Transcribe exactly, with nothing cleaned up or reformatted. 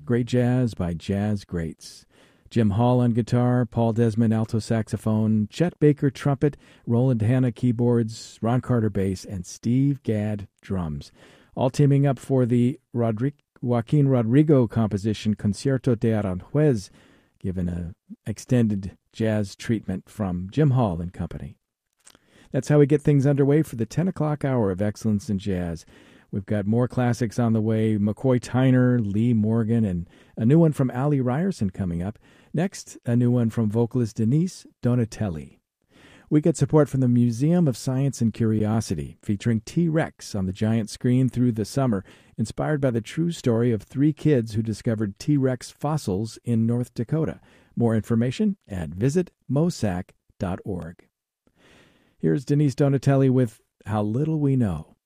great jazz by jazz greats. Jim Hall on guitar, Paul Desmond alto saxophone, Chet Baker trumpet, Roland Hanna keyboards, Ron Carter bass, and Steve Gadd drums. All teaming up for the Rodri- Joaquin Rodrigo composition Concierto de Aranjuez, given an extended jazz treatment from Jim Hall and company. That's how we get things underway for the ten o'clock hour of Excellence in Jazz. We've got more classics on the way, McCoy Tyner, Lee Morgan, and a new one from Ali Ryerson coming up. Next, a new one from vocalist Denise Donatelli. We get support from the Museum of Science and Curiosity, featuring T-Rex on the giant screen through the summer, inspired by the true story of three kids who discovered T-Rex fossils in North Dakota. More information at visit mosac dot org. Here's Denise Donatelli with How Little We Know.